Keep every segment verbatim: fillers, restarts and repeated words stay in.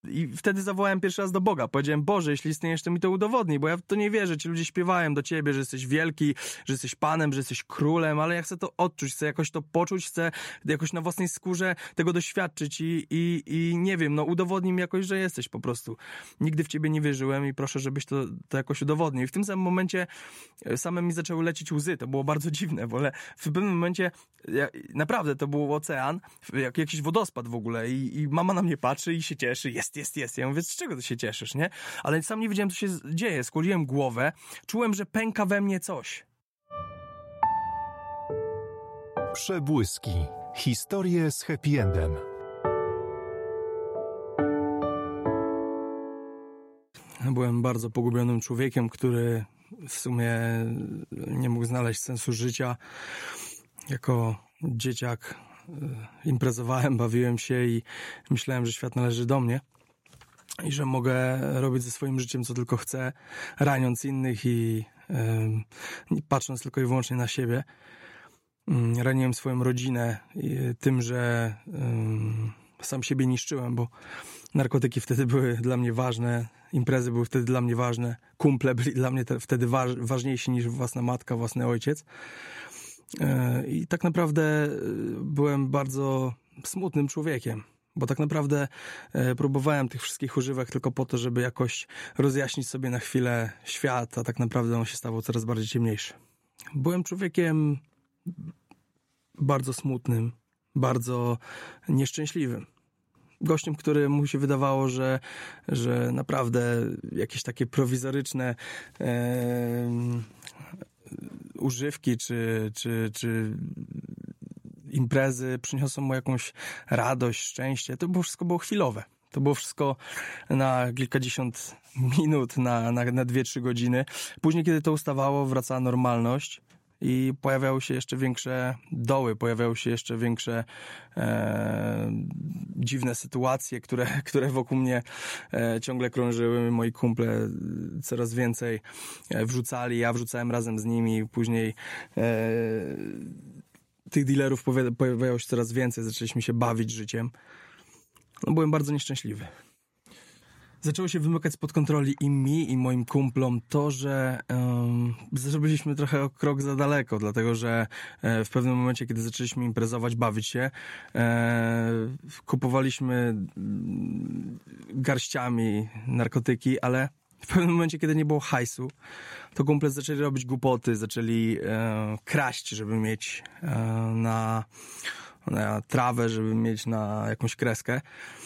I wtedy zawołałem pierwszy raz do Boga. Powiedziałem, Boże, jeśli istniejesz, to mi to udowodnij, bo ja w to nie wierzę. Ci ludzie śpiewają do Ciebie, że jesteś wielki, że jesteś Panem, że jesteś królem, ale ja chcę to odczuć, chcę jakoś to poczuć, chcę jakoś na własnej skórze tego doświadczyć i, i, i nie wiem, no udowodnii mi jakoś, że jesteś po prostu. Nigdy w Ciebie nie wierzyłem i proszę, żebyś to, to jakoś udowodnił. I w tym samym momencie same mi zaczęły lecieć łzy. To było bardzo dziwne, bo w pewnym momencie ja, naprawdę to był ocean, jak jakiś wodospad w ogóle i, i mama na mnie patrzy i się cieszy, jest, jest, jest. Ja mówię, z czego ty się cieszysz, nie? Ale sam nie wiedziałem, co się dzieje. Skłoniłem głowę, czułem, że pęka we mnie coś. Przebłyski. Historie z happy endem. Byłem bardzo pogubionym człowiekiem, który w sumie nie mógł znaleźć sensu życia. Jako dzieciak imprezowałem, bawiłem się i myślałem, że świat należy do mnie i że mogę robić ze swoim życiem co tylko chcę, raniąc innych i yy, patrząc tylko i wyłącznie na siebie. Yy, raniłem swoją rodzinę yy, tym, że yy, sam siebie niszczyłem, bo narkotyki wtedy były dla mnie ważne, imprezy były wtedy dla mnie ważne, kumple byli dla mnie te, wtedy waż, ważniejsi niż własna matka, własny ojciec. Yy, I tak naprawdę byłem bardzo smutnym człowiekiem. Bo tak naprawdę e, próbowałem tych wszystkich używek tylko po to, żeby jakoś rozjaśnić sobie na chwilę świat, a tak naprawdę on się stawał coraz bardziej ciemniejszy. Byłem człowiekiem bardzo smutnym, bardzo nieszczęśliwym. Gościem, który mu się wydawało, że, że naprawdę jakieś takie prowizoryczne e, używki czy, czy, czy imprezy przyniosą mu jakąś radość, szczęście. To było wszystko było chwilowe. To było wszystko na kilkadziesiąt minut, na, na, na dwie, trzy godziny. Później, kiedy to ustawało, wracała normalność i pojawiały się jeszcze większe doły, pojawiały się jeszcze większe e, dziwne sytuacje, które, które wokół mnie e, ciągle krążyły. Moi kumple coraz więcej wrzucali, ja wrzucałem razem z nimi. Później e, tych dealerów pojawiało się coraz więcej, zaczęliśmy się bawić życiem. No, byłem bardzo nieszczęśliwy. Zaczęło się wymykać spod kontroli i mi, i moim kumplom to, że um, zrobiliśmy trochę o krok za daleko, dlatego że e, w pewnym momencie, kiedy zaczęliśmy imprezować, bawić się, e, kupowaliśmy garściami narkotyki, ale w pewnym momencie, kiedy nie było hajsu, to kumple zaczęli robić głupoty, zaczęli e, kraść, żeby mieć e, na, na trawę, żeby mieć na jakąś kreskę.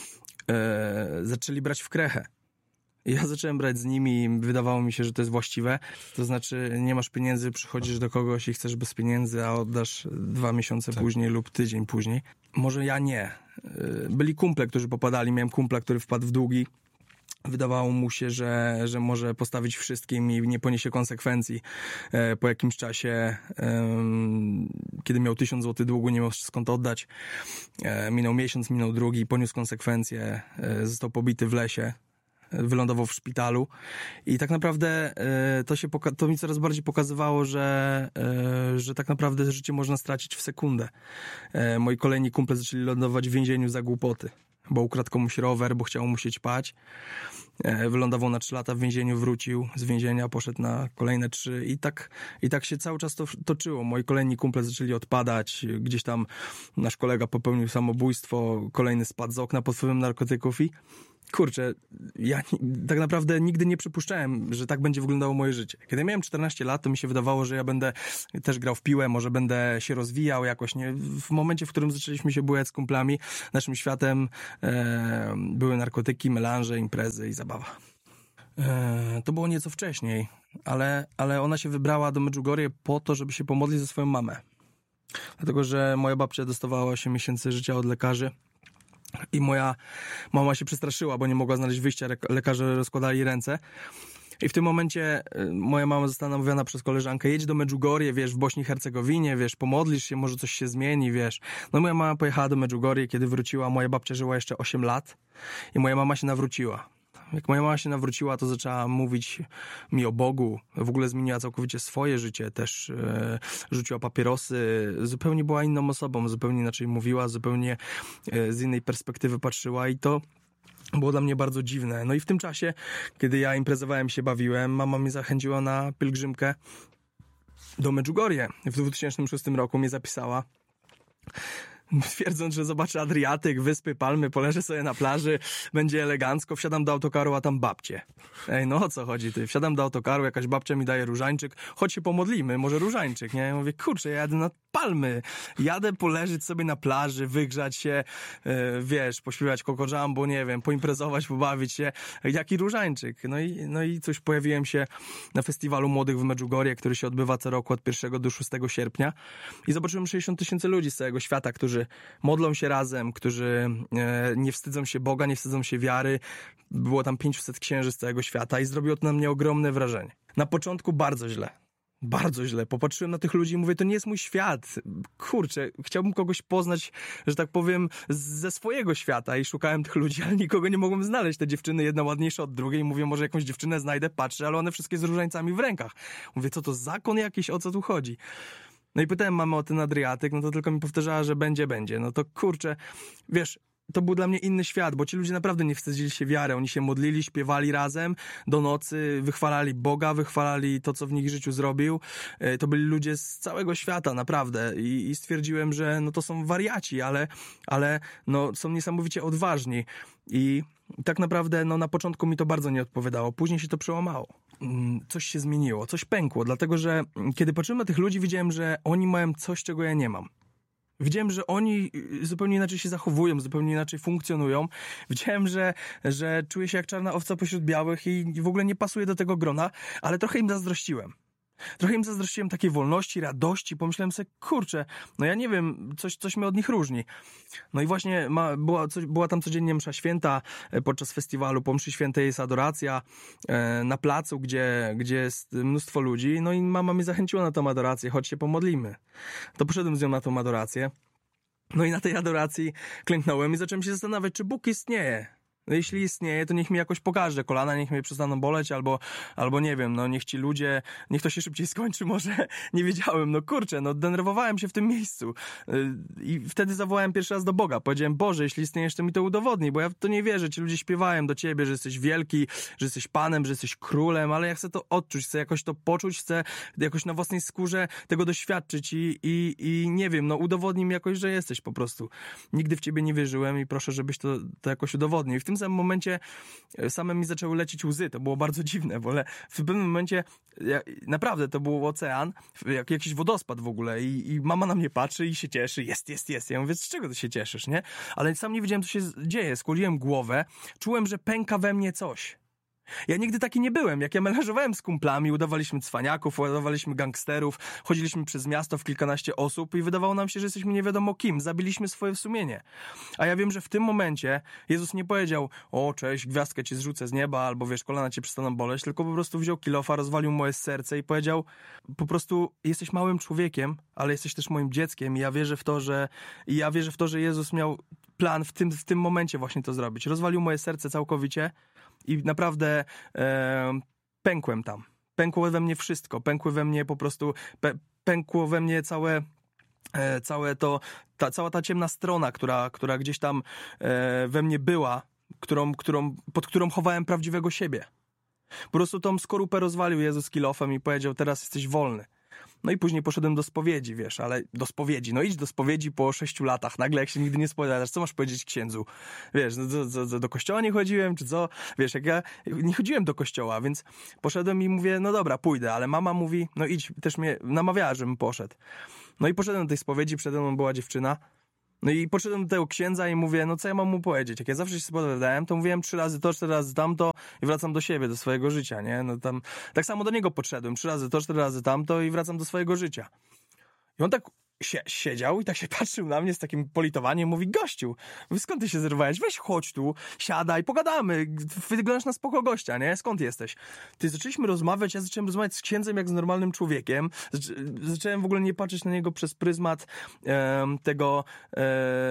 E, zaczęli brać w krechę. I ja zacząłem brać z nimi i wydawało mi się, że to jest właściwe. To znaczy, nie masz pieniędzy, przychodzisz do kogoś i chcesz bez pieniędzy, a oddasz dwa miesiące tak. później lub tydzień później. Może ja nie. E, byli kumple, którzy popadali. Miałem kumpla, który wpadł w długi. Wydawało mu się, że, że może postawić wszystkim i nie poniesie konsekwencji. E, po jakimś czasie, e, kiedy miał tysiąc złotych długu, nie miał skąd oddać. E, minął miesiąc, minął drugi, poniósł konsekwencje, e, został pobity w lesie, e, wylądował w szpitalu. I tak naprawdę e, to, się poka- to mi coraz bardziej pokazywało, że, e, że tak naprawdę życie można stracić w sekundę. E, moi kolejni kumple zaczęli lądować w więzieniu za głupoty. Bo ukradł komuś rower, bo chciał mu się ćpać. Wylądował na trzy lata w więzieniu, wrócił z więzienia, poszedł na kolejne trzy i tak, i tak się cały czas to toczyło. Moi kolejni kumple zaczęli odpadać, gdzieś tam nasz kolega popełnił samobójstwo, kolejny spadł z okna pod wpływem narkotyków i kurczę, ja tak naprawdę nigdy nie przypuszczałem, że tak będzie wyglądało moje życie. Kiedy miałem czternaście lat, to mi się wydawało, że ja będę też grał w piłę, może będę się rozwijał jakoś, nie? W momencie, w którym zaczęliśmy się bujać z kumplami, naszym światem e, były narkotyki, melanże, imprezy i zabawa. E, to było nieco wcześniej, ale, ale ona się wybrała do Medjugorje po to, żeby się pomodlić za swoją mamę. Dlatego, że moja babcia dostawała osiem miesięcy życia od lekarzy. I moja mama się przestraszyła, bo nie mogła znaleźć wyjścia, lekarze rozkładali ręce. I w tym momencie moja mama została namówiona przez koleżankę, jedź do Medjugorje, wiesz, w Bośni i Hercegowinie, wiesz, pomodlisz się, może coś się zmieni, wiesz. No moja mama pojechała do Medjugorje, kiedy wróciła, moja babcia żyła jeszcze osiem lat i moja mama się nawróciła. Jak moja mama się nawróciła, to zaczęła mówić mi o Bogu. W ogóle zmieniła całkowicie swoje życie. Też e, rzuciła papierosy. Zupełnie była inną osobą. Zupełnie inaczej mówiła. Zupełnie e, z innej perspektywy patrzyła. I to było dla mnie bardzo dziwne. No i w tym czasie, kiedy ja imprezowałem się, bawiłem, mama mnie zachęciła na pielgrzymkę do Medjugorje. W dwa tysiące szóstym roku mnie zapisała, twierdząc, że zobaczę Adriatyk, wyspy, palmy, poleżę sobie na plaży, będzie elegancko, wsiadam do autokaru, a tam babcie. Ej, no o co chodzi ty? Wsiadam do autokaru, jakaś babcia mi daje różańczyk, chodź się pomodlimy, może różańczyk, nie? Ja mówię, kurczę, ja jadę na palmy, jadę poleżeć sobie na plaży, wygrzać się, yy, wiesz, pośpiewać Coco Jumbo, nie wiem, poimprezować, pobawić się, jaki różańczyk? No i, no i cóż, pojawiłem się na festiwalu młodych w Medjugorje, który się odbywa co roku od pierwszego do szóstego sierpnia i zobaczyłem sześćdziesiąt tysięcy ludzi z całego świata, którzy modlą się razem, którzy e, nie wstydzą się Boga, nie wstydzą się wiary. Było tam pięćset księży z całego świata i zrobiło to na mnie ogromne wrażenie. Na początku bardzo źle. Bardzo źle. Popatrzyłem na tych ludzi i mówię, to nie jest mój świat. Kurczę, chciałbym kogoś poznać, że tak powiem, ze swojego świata i szukałem tych ludzi, ale nikogo nie mogłem znaleźć. Te dziewczyny, jedna ładniejsza od drugiej. Mówię, może jakąś dziewczynę znajdę, patrzę, ale one wszystkie z różańcami w rękach. Mówię, co to zakon jakiś, o co tu chodzi? No i pytałem mamę o ten Adriatyk, no to tylko mi powtarzała, że będzie, będzie. No to kurczę, wiesz, to był dla mnie inny świat, bo ci ludzie naprawdę nie wstydzili się wiary. Oni się modlili, śpiewali razem do nocy, wychwalali Boga, wychwalali to, co w nich życiu zrobił. To byli ludzie z całego świata, naprawdę. I, i stwierdziłem, że no to są wariaci, ale, ale no, są niesamowicie odważni. I tak naprawdę no, na początku mi to bardzo nie odpowiadało. Później się to przełamało. Coś się zmieniło, coś pękło, dlatego że kiedy patrzyłem na tych ludzi, widziałem, że oni mają coś, czego ja nie mam. Widziałem, że oni zupełnie inaczej się zachowują, zupełnie inaczej funkcjonują. Widziałem, że, że czuję się jak czarna owca pośród białych i w ogóle nie pasuję do tego grona, ale trochę im zazdrościłem. Trochę im zazdrościłem takiej wolności, radości. Pomyślałem sobie, kurczę, no ja nie wiem, coś, coś mnie od nich różni. No i właśnie ma, była, coś, była tam codziennie msza święta podczas festiwalu. Po mszy świętej jest adoracja e, na placu, gdzie, gdzie jest mnóstwo ludzi. No i mama mnie zachęciła na tą adorację, chodź się pomodlimy. To poszedłem z nią na tą adorację. No i na tej adoracji klęknąłem i zacząłem się zastanawiać, czy Bóg istnieje. No jeśli istnieje, to niech mi jakoś pokaże kolana, niech mnie przestaną boleć, albo, albo nie wiem, no niech ci ludzie, niech to się szybciej skończy, może nie wiedziałem, no kurczę, no denerwowałem się w tym miejscu i wtedy zawołałem pierwszy raz do Boga, powiedziałem, Boże, jeśli istniejesz, to mi to udowodnij, bo ja w to nie wierzę, ci ludzie śpiewają do Ciebie, że jesteś wielki, że jesteś Panem, że jesteś królem, ale ja chcę to odczuć, chcę jakoś to poczuć, chcę jakoś na własnej skórze tego doświadczyć i, i, i nie wiem, no udowodnij mi jakoś, że jesteś po prostu. Nigdy w Ciebie nie wierzyłem i proszę, żebyś to, to jakoś udowodnił. I w tym W samym momencie same mi zaczęły lecieć łzy. To było bardzo dziwne, bo w pewnym momencie ja, naprawdę to był ocean, jak jakiś wodospad w ogóle i, i mama na mnie patrzy i się cieszy. Jest, jest, jest. Ja mówię, z czego ty się cieszysz, nie? Ale sam nie wiedziałem, co się dzieje. Skłoniłem głowę, czułem, że pęka we mnie coś. Ja nigdy taki nie byłem. Jak ja melanżowałem z kumplami, udawaliśmy cwaniaków, udawaliśmy gangsterów, chodziliśmy przez miasto w kilkanaście osób i wydawało nam się, że jesteśmy nie wiadomo kim. Zabiliśmy swoje sumienie. A ja wiem, że w tym momencie Jezus nie powiedział, o cześć, gwiazdkę ci zrzucę z nieba, albo wiesz, kolana cię przestaną boleć, tylko po prostu wziął kilofa, rozwalił moje serce i powiedział, po prostu jesteś małym człowiekiem, ale jesteś też moim dzieckiem i ja wierzę w to, że i ja wierzę w to, że Jezus miał plan w tym, w tym momencie właśnie to zrobić. Rozwalił moje serce całkowicie i naprawdę e, pękłem tam. Pękło we mnie wszystko. Pękły we mnie po prostu, pe, pękło we mnie całe, e, całe to, ta, cała ta ciemna strona, która, która gdzieś tam e, we mnie była, którą, którą, pod którą chowałem prawdziwego siebie. Po prostu tą skorupę rozwalił Jezus kilofem i powiedział, teraz jesteś wolny. No i później poszedłem do spowiedzi, wiesz, ale do spowiedzi. No idź do spowiedzi po sześciu latach, nagle jak się nigdy nie spowiadasz, co masz powiedzieć księdzu? Wiesz, no, do, do, do, do kościoła nie chodziłem, czy co? Wiesz, jak ja nie chodziłem do kościoła, więc poszedłem i mówię, no dobra, pójdę, ale mama mówi, no idź, też mnie namawiała, żebym poszedł. No i poszedłem do tej spowiedzi, przede mną była dziewczyna. No i podszedłem do tego księdza i mówię, no co ja mam mu powiedzieć? Jak ja zawsze się spowiadałem, to mówiłem trzy razy to, cztery razy tamto i wracam do siebie, do swojego życia, nie? No tam, tak samo do niego podszedłem, trzy razy to, cztery razy tamto i wracam do swojego życia. I on tak sie- siedział i tak się patrzył na mnie z takim politowaniem, mówi, gościu, skąd ty się zerwałeś? Weź chodź tu, siadaj, pogadamy, wyglądasz na spoko gościa, nie? Skąd jesteś? Ty zaczęliśmy rozmawiać, ja zacząłem rozmawiać z księdzem jak z normalnym człowiekiem, Zac- zacząłem w ogóle nie patrzeć na niego przez pryzmat e, tego, e,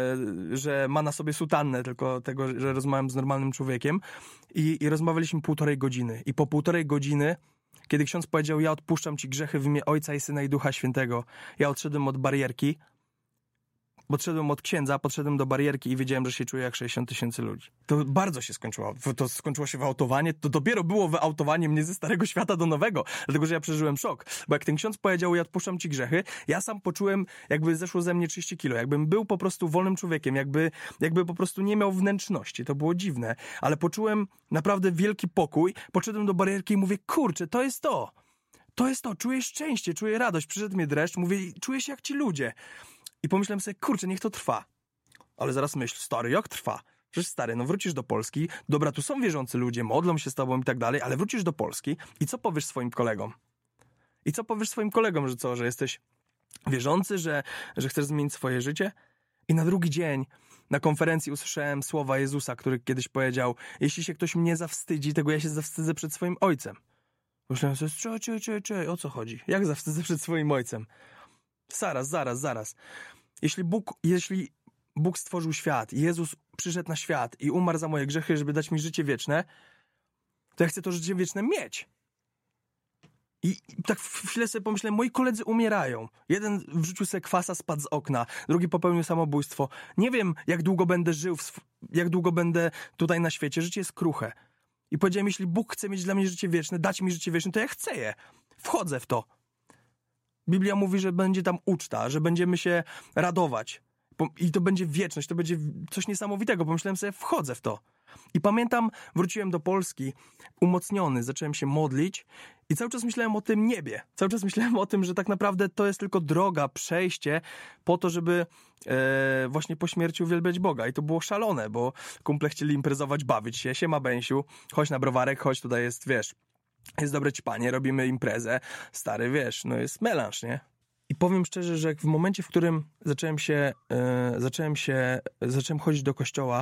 że ma na sobie sutannę, tylko tego, że rozmawiam z normalnym człowiekiem i, i rozmawialiśmy półtorej godziny i po półtorej godziny kiedy ksiądz powiedział, ja odpuszczam ci grzechy w imię Ojca i Syna i Ducha Świętego, ja odszedłem od barierki podszedłem od księdza, podszedłem do barierki i wiedziałem, że się czuję jak sześćdziesiąt tysięcy ludzi. To bardzo się skończyło. To skończyło się wyautowanie. To dopiero było wyautowanie mnie ze starego świata do nowego. Dlatego, że ja przeżyłem szok. Bo jak ten ksiądz powiedział, ja odpuszczam ci grzechy, ja sam poczułem, jakby zeszło ze mnie trzydzieści kilo. Jakbym był po prostu wolnym człowiekiem. Jakby, jakby po prostu nie miał wnętrzności. To było dziwne. Ale poczułem naprawdę wielki pokój. Podszedłem do barierki i mówię, kurczę, to jest to. To jest to. Czuję szczęście, czuję radość. Przyszedł mnie dreszcz. Mówię, czuję się jak ci ludzie. I pomyślałem sobie, kurczę, niech to trwa. Ale zaraz myśl, stary, jak trwa? Przecież stary, no wrócisz do Polski, dobra, tu są wierzący ludzie, modlą się z tobą i tak dalej, ale wrócisz do Polski i co powiesz swoim kolegom? I co powiesz swoim kolegom, że co, że jesteś wierzący, że, że chcesz zmienić swoje życie? I na drugi dzień na konferencji usłyszałem słowa Jezusa, który kiedyś powiedział, jeśli się ktoś mnie zawstydzi, tego ja się zawstydzę przed swoim ojcem. Myślałem sobie, czekaj, czekaj, czekaj, czekaj, o co chodzi? Jak zawstydzę przed swoim ojcem? Zaraz, zaraz, zaraz. Jeśli Bóg, jeśli Bóg stworzył świat, Jezus przyszedł na świat i umarł za moje grzechy, żeby dać mi życie wieczne, to ja chcę to życie wieczne mieć. I, i tak w chwilę sobie pomyślałem, moi koledzy umierają. Jeden wrzucił sobie kwasa, spadł z okna, drugi popełnił samobójstwo. Nie wiem, jak długo będę żył, w sw- jak długo będę tutaj na świecie. Życie jest kruche. I powiedziałem, jeśli Bóg chce mieć dla mnie życie wieczne, dać mi życie wieczne, to ja chcę je. Wchodzę w to. Biblia mówi, że będzie tam uczta, że będziemy się radować. I to będzie wieczność, to będzie coś niesamowitego. Pomyślałem sobie, wchodzę w to. I pamiętam, wróciłem do Polski umocniony, zacząłem się modlić i cały czas myślałem o tym niebie. Cały czas myślałem o tym, że tak naprawdę to jest tylko droga, przejście po to, żeby e, właśnie po śmierci uwielbiać Boga. I to było szalone, bo kumple chcieli imprezować, bawić się. Siema Bęsiu, chodź na browarek, chodź, tutaj jest, wiesz, jest dobre ćpanie, robimy imprezę. Stary, wiesz, no jest melanż, nie? I powiem szczerze, że w momencie, w którym zacząłem się, e, zacząłem się, zacząłem chodzić do kościoła,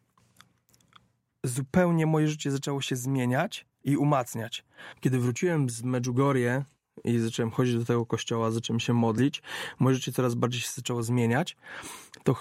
zupełnie moje życie zaczęło się zmieniać i umacniać. Kiedy wróciłem z Medjugorje i zacząłem chodzić do tego kościoła, zacząłem się modlić, moje życie coraz bardziej się zaczęło zmieniać, to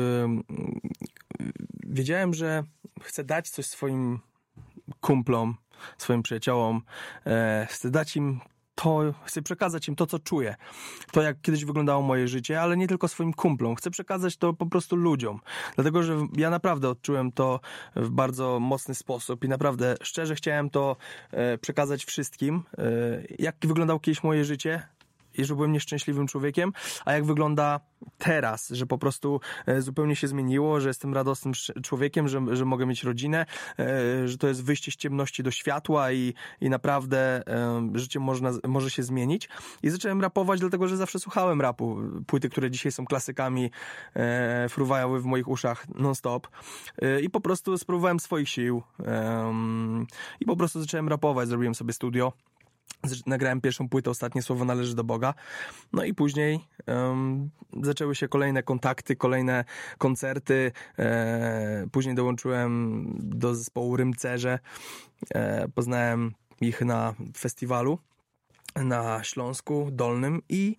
yy, wiedziałem, że chcę dać coś swoim kumplom, swoim przyjaciołom, e, chcę dać im to, chcę przekazać im to, co czuję. To, jak kiedyś wyglądało moje życie, ale nie tylko swoim kumplom. Chcę przekazać to po prostu ludziom. Dlatego, że ja naprawdę odczułem to w bardzo mocny sposób i naprawdę szczerze chciałem to e, przekazać wszystkim. E, jak wyglądało kiedyś moje życie i że byłem nieszczęśliwym człowiekiem, a jak wygląda teraz, że po prostu e, zupełnie się zmieniło, że jestem radosnym człowiekiem, że, że mogę mieć rodzinę, e, że to jest wyjście z ciemności do światła i, i naprawdę e, życie można, może się zmienić. I zacząłem rapować, dlatego że zawsze słuchałem rapu. Płyty, które dzisiaj są klasykami, e, fruwały w moich uszach non-stop. E, I po prostu spróbowałem swoich sił. E, I po prostu zacząłem rapować, zrobiłem sobie studio. Nagrałem pierwszą płytę, Ostatnie słowo należy do Boga. No i później um, zaczęły się kolejne kontakty, kolejne koncerty. E, później dołączyłem do zespołu Rymcerze. E, poznałem ich na festiwalu na Śląsku Dolnym i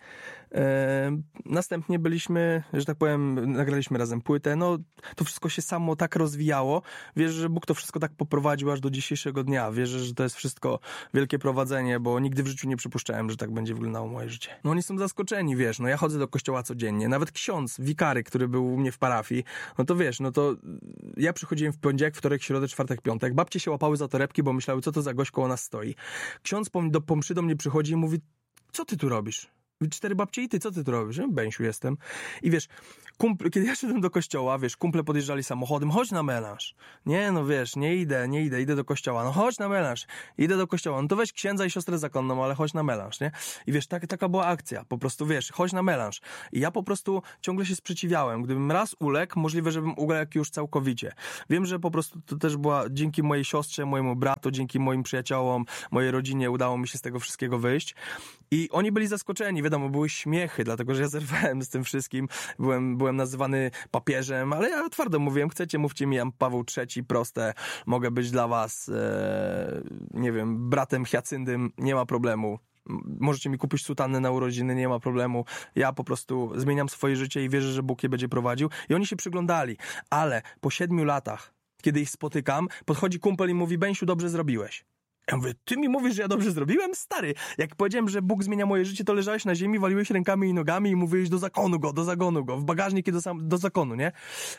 e, następnie byliśmy, że tak powiem, nagraliśmy razem płytę. No, to wszystko się samo tak rozwijało. Wierzę, że Bóg to wszystko tak poprowadził aż do dzisiejszego dnia. Wierzę, że to jest wszystko wielkie prowadzenie, bo nigdy w życiu nie przypuszczałem, że tak będzie wyglądało moje życie. No oni są zaskoczeni, wiesz, no ja chodzę do kościoła codziennie. Nawet ksiądz, wikary, który był u mnie w parafii, no to wiesz, no to ja przychodziłem w poniedziałek, wtorek, środę, czwartek, piątek. Babcie się łapały za torebki, bo myślały, co to za gość koło nas stoi. Ksiądz po, do, po mszy do mnie przychodzi i mówi, co ty tu robisz? Cztery babcie i ty, co ty tu robisz? Ja, Bęsiu jestem. I wiesz, kumple, kiedy ja szedłem do kościoła, wiesz, kumple podjeżdżali samochodem, chodź na melanż. Nie, no wiesz, nie idę, nie idę, idę do kościoła. No chodź na melanż, idę do kościoła. No to weź księdza i siostrę zakonną, ale chodź na melanż, nie? I wiesz, tak, taka była akcja, po prostu, wiesz, chodź na melanż. I ja po prostu ciągle się sprzeciwiałem. Gdybym raz uległ, możliwe, żebym uległ już całkowicie. Wiem, że po prostu to też była dzięki mojej siostrze, mojemu bratu, dzięki moim przyjaciołom, mojej rodzinie udało mi się z tego wszystkiego wyjść. I oni byli zaskoczeni, wiadomo, były śmiechy, dlatego że ja zerwałem z tym wszystkim. Byłem, byłem nazywany papieżem, ale ja twardo mówiłem, chcecie, mówcie mi, Jan Paweł trzeci, proste, mogę być dla was, e, nie wiem, bratem Hyacyndym, nie ma problemu. Możecie mi kupić sutannę na urodziny, nie ma problemu. Ja po prostu zmieniam swoje życie i wierzę, że Bóg je będzie prowadził. I oni się przyglądali, ale po siedmiu latach, kiedy ich spotykam, podchodzi kumpel i mówi, Bęsiu, dobrze zrobiłeś. Ja mówię, ty mi mówisz, że ja dobrze zrobiłem? Stary, jak powiedziałem, że Bóg zmienia moje życie, to leżałeś na ziemi, waliłeś rękami i nogami i mówiłeś do zakonu go, do zagonu go, w bagażnik i do, sam, do zakonu, nie?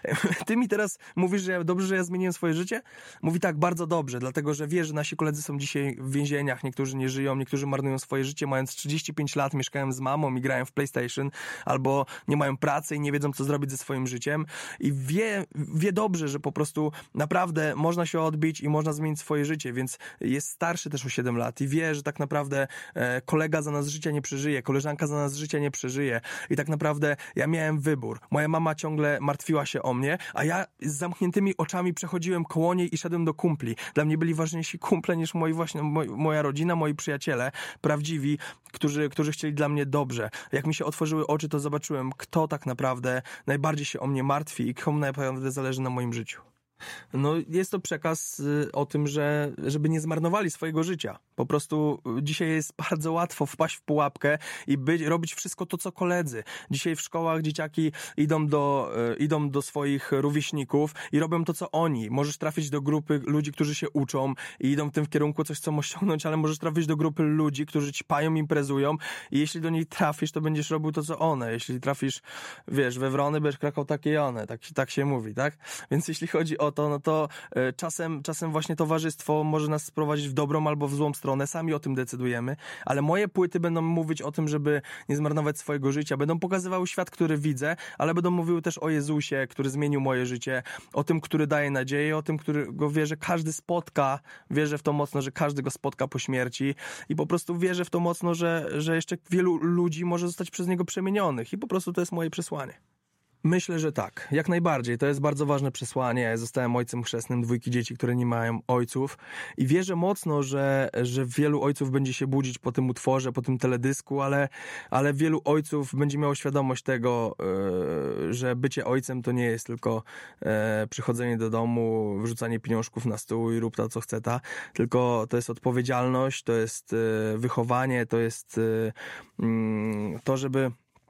Ty mi teraz mówisz, że ja, dobrze, że ja zmieniłem swoje życie? Mówi tak, bardzo dobrze, dlatego, że wie, że nasi koledzy są dzisiaj w więzieniach, niektórzy nie żyją, niektórzy marnują swoje życie, mając trzydzieści pięć lat, mieszkają z mamą i grają w PlayStation, albo nie mają pracy i nie wiedzą, co zrobić ze swoim życiem i wie, wie dobrze, że po prostu naprawdę można się odbić i można zmienić swoje życie, więc jest starszy też o siedem lat i wie, że tak naprawdę e, kolega za nas życia nie przeżyje, koleżanka za nas życia nie przeżyje i tak naprawdę ja miałem wybór. Moja mama ciągle martwiła się o mnie, a ja z zamkniętymi oczami przechodziłem koło niej i szedłem do kumpli. Dla mnie byli ważniejsi kumple niż moi właśnie, moj, moja rodzina, moi przyjaciele, prawdziwi, którzy, którzy chcieli dla mnie dobrze. Jak mi się otworzyły oczy, to zobaczyłem, kto tak naprawdę najbardziej się o mnie martwi i komu naprawdę zależy na moim życiu. No, jest to przekaz y, o tym, że żeby nie zmarnowali swojego życia. Po prostu dzisiaj jest bardzo łatwo wpaść w pułapkę i być, robić wszystko to, co koledzy. Dzisiaj w szkołach dzieciaki idą do, y, idą do swoich rówieśników i robią to, co oni. Możesz trafić do grupy ludzi, którzy się uczą i idą w tym kierunku, coś chcą osiągnąć, ale możesz trafić do grupy ludzi, którzy ćpają, imprezują i jeśli do niej trafisz, to będziesz robił to, co one. Jeśli trafisz, wiesz, we wrony, będziesz krakał takie i one. Tak, tak się mówi, tak? Więc jeśli chodzi o to, no to y, czasem, czasem właśnie towarzystwo może nas sprowadzić w dobrą albo w złą stronę, sami o tym decydujemy, ale moje płyty będą mówić o tym, żeby nie zmarnować swojego życia, będą pokazywały świat, który widzę, ale będą mówiły też o Jezusie, który zmienił moje życie, o tym, który daje nadzieję, o tym, którego wierzę, każdy spotka, wierzę w to mocno, że każdy go spotka po śmierci i po prostu wierzę w to mocno, że, że jeszcze wielu ludzi może zostać przez niego przemienionych i po prostu to jest moje przesłanie. Myślę, że tak. Jak najbardziej. To jest bardzo ważne przesłanie. Ja zostałem ojcem chrzestnym dwójki dzieci, które nie mają ojców i wierzę mocno, że, że wielu ojców będzie się budzić po tym utworze, po tym teledysku, ale, ale wielu ojców będzie miało świadomość tego, yy, że bycie ojcem to nie jest tylko yy, przychodzenie do domu, wrzucanie pieniążków na stół i rób to, co chce ta, tylko to jest odpowiedzialność, to jest yy, wychowanie, to jest yy, yy, to, żeby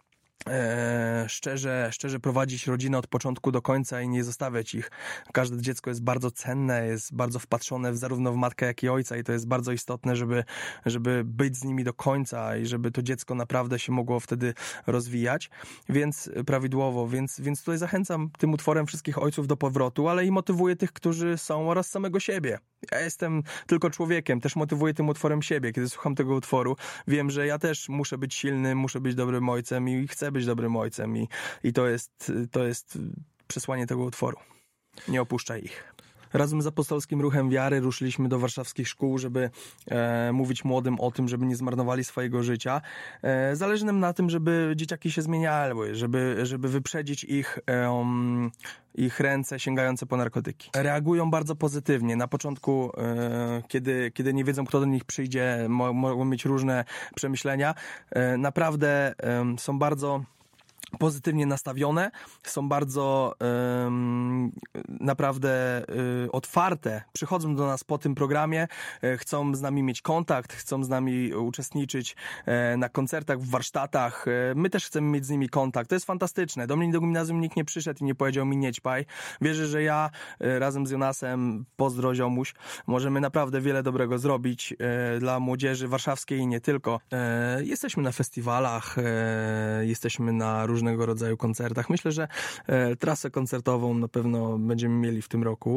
E, szczerze, szczerze prowadzić rodzinę od początku do końca i nie zostawiać ich. Każde dziecko jest bardzo cenne, jest bardzo wpatrzone w zarówno w matkę, jak i ojca i to jest bardzo istotne, żeby, żeby być z nimi do końca i żeby to dziecko naprawdę się mogło wtedy rozwijać, więc prawidłowo, więc, więc tutaj zachęcam tym utworem wszystkich ojców do powrotu, ale i motywuję tych, którzy są oraz samego siebie. Ja jestem tylko człowiekiem, też motywuję tym utworem siebie. Kiedy słucham tego utworu, wiem, że ja też muszę być silnym, muszę być dobrym ojcem i chcę być dobrym ojcem i, i to jest, to jest przesłanie tego utworu. Nie opuszczaj ich. Razem z Apostolskim Ruchem Wiary ruszyliśmy do warszawskich szkół, żeby e, mówić młodym o tym, żeby nie zmarnowali swojego życia. E, zależy nam na tym, żeby dzieciaki się zmieniały, żeby, żeby wyprzedzić ich, e, ich ręce sięgające po narkotyki. Reagują bardzo pozytywnie. Na początku, e, kiedy, kiedy nie wiedzą, kto do nich przyjdzie, mo, mogą mieć różne przemyślenia. E, naprawdę e, są bardzo pozytywnie nastawione, są bardzo um, naprawdę um, otwarte, przychodzą do nas po tym programie, um, chcą z nami mieć kontakt, chcą z nami uczestniczyć um, na koncertach, w warsztatach. Um, my też chcemy mieć z nimi kontakt. To jest fantastyczne. Do mnie do gimnazjum nikt nie przyszedł i nie powiedział mi nie ćpaj. Wierzę, że ja um, razem z Jonasem, pozdro ziomuś, możemy naprawdę wiele dobrego zrobić um, dla młodzieży warszawskiej i nie tylko. Um, jesteśmy na festiwalach, um, jesteśmy na różnych różnego rodzaju koncertach. Myślę, że e, trasę koncertową na pewno będziemy mieli w tym roku.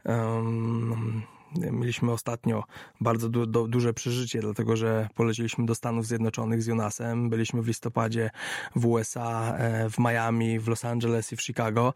Um, Mieliśmy ostatnio bardzo du- du- duże przeżycie, dlatego że poleciliśmy do Stanów Zjednoczonych z Jonasem. Byliśmy w listopadzie w U S A, e, w Miami, w Los Angeles i w Chicago.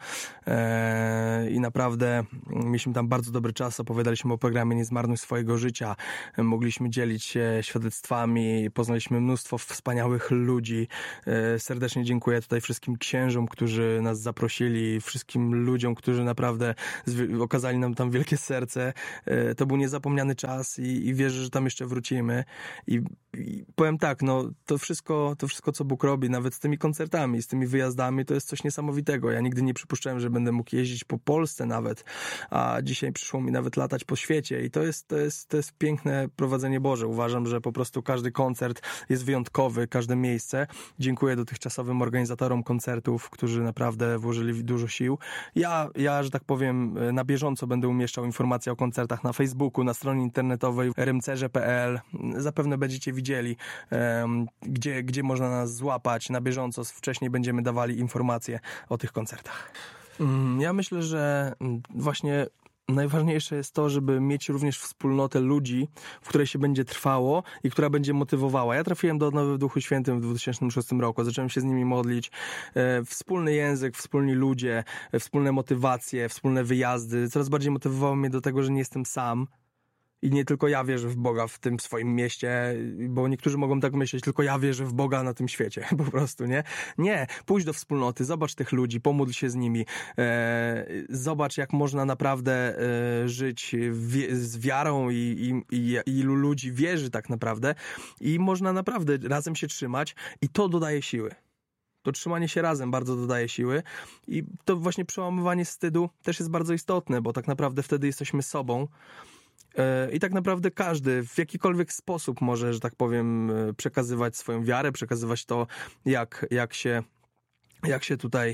E, I naprawdę mieliśmy tam bardzo dobry czas. Opowiadaliśmy o programie Nie zmarnuj swojego życia. E, mogliśmy dzielić się świadectwami. Poznaliśmy mnóstwo wspaniałych ludzi. E, serdecznie dziękuję tutaj wszystkim księżom, którzy nas zaprosili, wszystkim ludziom, którzy naprawdę zwi- okazali nam tam wielkie serce. E, To był niezapomniany czas i, i wierzę, że tam jeszcze wrócimy. I, i powiem tak, no to wszystko, to wszystko, co Bóg robi, nawet z tymi koncertami, z tymi wyjazdami, to jest coś niesamowitego. Ja nigdy nie przypuszczałem, że będę mógł jeździć po Polsce nawet, a dzisiaj przyszło mi nawet latać po świecie i to jest, to jest, to jest piękne prowadzenie Boże. Uważam, że po prostu każdy koncert jest wyjątkowy, każde miejsce. Dziękuję dotychczasowym organizatorom koncertów, którzy naprawdę włożyli dużo sił. Ja, ja, że tak powiem, na bieżąco będę umieszczał informacje o koncertach na Facebooku, na stronie internetowej rymcerze kropka pe el. Zapewne będziecie widzieli, um, gdzie, gdzie można nas złapać na bieżąco. Wcześniej będziemy dawali informacje o tych koncertach. Um, ja myślę, że właśnie najważniejsze jest to, żeby mieć również wspólnotę ludzi, w której się będzie trwało i która będzie motywowała. Ja trafiłem do Odnowy w Duchu Świętym w dwa tysiące szóstym roku, zacząłem się z nimi modlić. E, wspólny język, wspólni ludzie, e, wspólne motywacje, wspólne wyjazdy. Coraz bardziej motywowało mnie do tego, że nie jestem sam. I nie tylko ja wierzę w Boga w tym swoim mieście, bo niektórzy mogą tak myśleć, tylko ja wierzę w Boga na tym świecie, po prostu, nie? Nie, pójdź do wspólnoty, zobacz tych ludzi, pomódl się z nimi, e, zobacz, jak można naprawdę e, żyć wi- z wiarą i, i, i ilu ludzi wierzy tak naprawdę i można naprawdę razem się trzymać i to dodaje siły. To trzymanie się razem bardzo dodaje siły i to właśnie przełamywanie wstydu też jest bardzo istotne, bo tak naprawdę wtedy jesteśmy sobą. I tak naprawdę każdy w jakikolwiek sposób może, że tak powiem, przekazywać swoją wiarę, przekazywać to, jak, jak się jak się tutaj,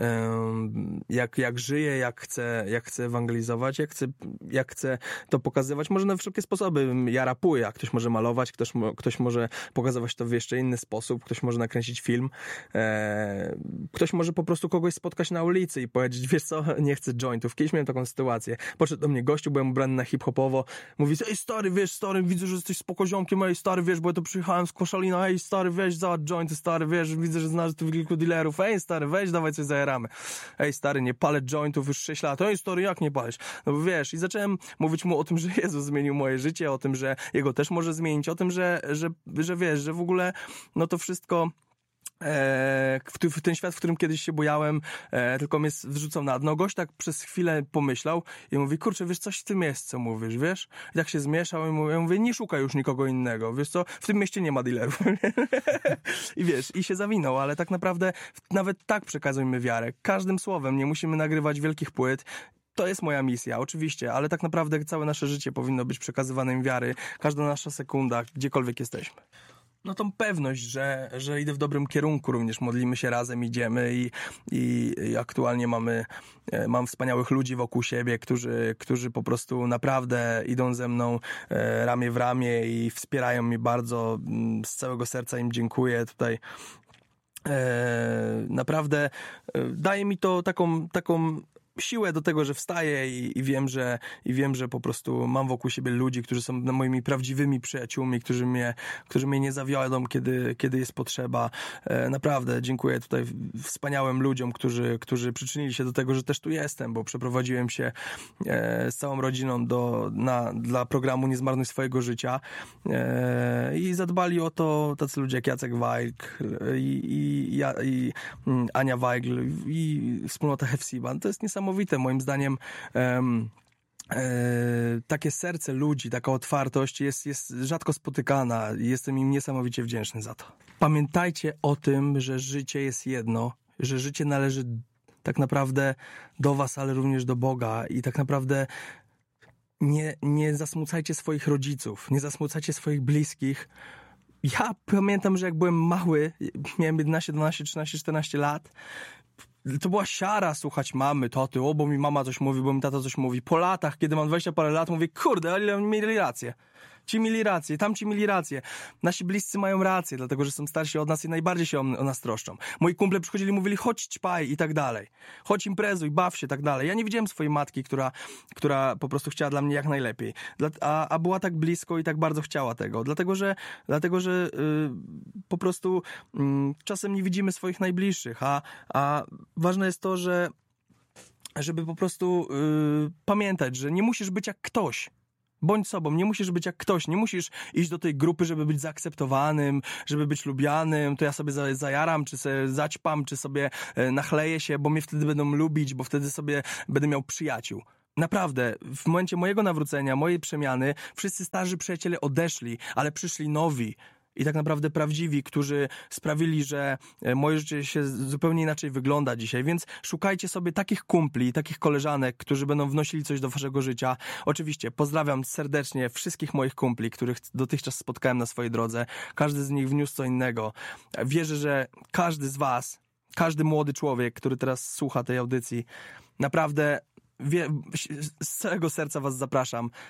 jak, jak żyje, jak chce, jak chce ewangelizować, jak chce, jak chce to pokazywać. Może na wszelkie sposoby. Ja rapuję, a ktoś może malować, ktoś, ktoś może pokazywać to w jeszcze inny sposób, ktoś może nakręcić film, ktoś może po prostu kogoś spotkać na ulicy i powiedzieć, wiesz co, nie chcę jointów. Kiedyś miałem taką sytuację. Podszedł do mnie gościu, byłem ubrany na hip-hopowo, mówi, ej stary, wiesz, stary, widzę, że jesteś spokoziomkiem, ej stary, wiesz, bo ja to przyjechałem z Koszalina, ej stary, weź, załatw jointy, stary, wiesz, widzę, że znasz tu kilku dealerów, ej stary, weź, dawaj coś zajaramy. Ej stary, nie palę jointów już sześć lat. Ej stary, jak nie palisz? No bo wiesz, i zacząłem mówić mu o tym, że Jezus zmienił moje życie, o tym, że Jego też może zmienić, o tym, że, że, że wiesz, że w ogóle no to wszystko E, w, w ten świat, w którym kiedyś się bujałem, e, tylko mnie wrzucał na dno. Gość tak przez chwilę pomyślał i mówi, kurczę, wiesz, coś w tym jest, co mówisz, wiesz? I tak się zmieszał i mówi, ja mówię, nie szukaj już nikogo innego, wiesz co, w tym mieście nie ma dealerów. I wiesz, i się zawinął, ale tak naprawdę nawet tak przekazujmy wiarę. Każdym słowem, nie musimy nagrywać wielkich płyt. To jest moja misja, oczywiście, ale tak naprawdę całe nasze życie powinno być przekazywane im wiary, każda nasza sekunda, gdziekolwiek jesteśmy. No tą pewność, że, że idę w dobrym kierunku, również modlimy się razem, idziemy i, i, i aktualnie mamy, mam wspaniałych ludzi wokół siebie, którzy, którzy po prostu naprawdę idą ze mną e, ramię w ramię i wspierają mnie bardzo, z całego serca im dziękuję tutaj. E, naprawdę e, daje mi to taką, taką siłę do tego, że wstaję i, i wiem, że i wiem, że po prostu mam wokół siebie ludzi, którzy są moimi prawdziwymi przyjaciółmi, którzy mnie, którzy mnie nie zawiodą, kiedy, kiedy jest potrzeba. E, naprawdę dziękuję tutaj wspaniałym ludziom, którzy, którzy przyczynili się do tego, że też tu jestem, bo przeprowadziłem się e, z całą rodziną do, na, dla programu Nie zmarnuj swojego życia e, i zadbali o to tacy ludzie jak Jacek Wajk i, i, ja, i Ania Wajgl i wspólnota Hefsiban. To jest niesamowite. Niesamowite, moim zdaniem um, e, takie serce ludzi, taka otwartość jest, jest rzadko spotykana i jestem im niesamowicie wdzięczny za to. Pamiętajcie o tym, że życie jest jedno, że życie należy tak naprawdę do was, ale również do Boga i tak naprawdę nie, nie zasmucajcie swoich rodziców, nie zasmucajcie swoich bliskich. Ja pamiętam, że jak byłem mały, miałem jedenaście, dwanaście, trzynaście, czternaście lat, to była siara słuchać mamy, taty, o, bo mi mama coś mówi, bo mi tata coś mówi. Po latach, kiedy mam dwadzieścia parę lat, mówię, kurde, ale oni mieli rację. Ci mieli rację, tamci mieli rację. Nasi bliscy mają rację, dlatego, że są starsi od nas i najbardziej się o, o nas troszczą. Moi kumple przychodzili i mówili, chodź ćpaj i tak dalej. Chodź imprezuj, baw się i tak dalej. Ja nie widziałem swojej matki, która, która po prostu chciała dla mnie jak najlepiej. Dla, a, a była tak blisko i tak bardzo chciała tego. Dlatego, że, dlatego, że yy, po prostu yy, czasem nie widzimy swoich najbliższych, a, a ważne jest to, że żeby po prostu yy, pamiętać, że nie musisz być jak ktoś. Bądź sobą, nie musisz być jak ktoś, nie musisz iść do tej grupy, żeby być zaakceptowanym, żeby być lubianym, to ja sobie zajaram, czy sobie zaćpam, czy sobie nachleję się, bo mnie wtedy będą lubić, bo wtedy sobie będę miał przyjaciół. Naprawdę, w momencie mojego nawrócenia, mojej przemiany, wszyscy starzy przyjaciele odeszli, ale przyszli nowi. I tak naprawdę prawdziwi, którzy sprawili, że moje życie się zupełnie inaczej wygląda dzisiaj. Więc szukajcie sobie takich kumpli, takich koleżanek, którzy będą wnosili coś do waszego życia. Oczywiście pozdrawiam serdecznie wszystkich moich kumpli, których dotychczas spotkałem na swojej drodze. Każdy z nich wniósł co innego. Wierzę, że każdy z was, każdy młody człowiek, który teraz słucha tej audycji, naprawdę wie, z całego serca was zapraszam.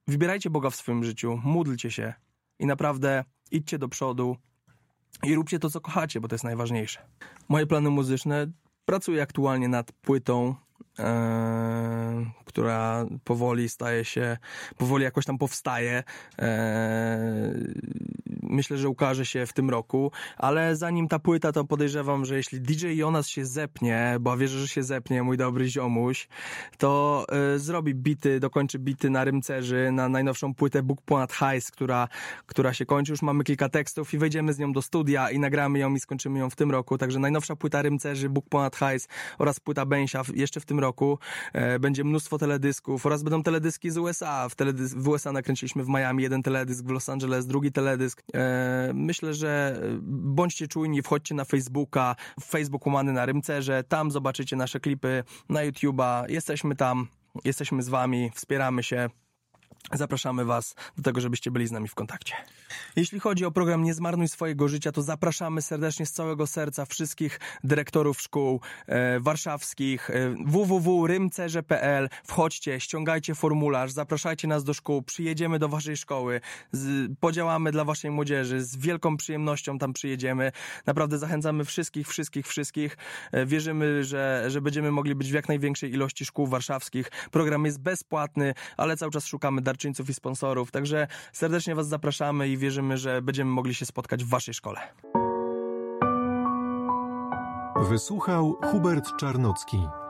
wybierajcie Boga w swoim życiu, módlcie się i naprawdę idźcie do przodu i róbcie to, co kochacie, bo to jest najważniejsze. Moje plany muzyczne, pracuję aktualnie nad płytą, e, która powoli staje się, powoli jakoś tam powstaje. E, myślę, że ukaże się w tym roku, ale zanim ta płyta, to podejrzewam, że jeśli D J Jonas się zepnie, bo wierzę, że się zepnie, mój dobry ziomuś, to e, zrobi bity, dokończy bity na Rymcerzy, na najnowszą płytę Bóg ponad hajs, która, która się kończy. Już mamy kilka tekstów i wejdziemy z nią do studia i nagramy ją i skończymy ją w tym roku. Także najnowsza płyta Rymcerzy, Bóg ponad hajs oraz płyta Bęsia jeszcze w tym roku. E, będzie mnóstwo teledysków oraz będą teledyski z U S A. W, teledys- w U S A nakręciliśmy w Miami jeden teledysk, w Los Angeles drugi teledysk. E, myślę, że bądźcie czujni, wchodźcie na Facebooka, Facebook łamany na Rymcerze, tam zobaczycie nasze klipy, na YouTube'a. Jesteśmy tam, jesteśmy z wami, wspieramy się. Zapraszamy was do tego, żebyście byli z nami w kontakcie. Jeśli chodzi o program Nie zmarnuj swojego życia, to zapraszamy serdecznie z całego serca wszystkich dyrektorów szkół e, warszawskich, e, w w w kropka rymcerze kropka p l. Wchodźcie, ściągajcie formularz, zapraszajcie nas do szkół, przyjedziemy do waszej szkoły, z, podziałamy dla waszej młodzieży, z wielką przyjemnością tam przyjedziemy. Naprawdę zachęcamy wszystkich, wszystkich, wszystkich. E, wierzymy, że, że będziemy mogli być w jak największej ilości szkół warszawskich. Program jest bezpłatny, ale cały czas szukamy darczyńców i sponsorów, także serdecznie was zapraszamy i wierzymy, że będziemy mogli się spotkać w waszej szkole. Wysłuchał Hubert Czarnocki.